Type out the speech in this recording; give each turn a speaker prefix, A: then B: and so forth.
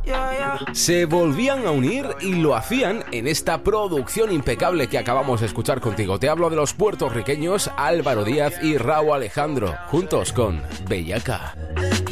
A: Se volvían a unir y lo hacían en esta producción impecable que acabamos de escuchar contigo. Te hablo de los puertorriqueños Álvaro Díaz y Rauw Alejandro, juntos con Bellaca.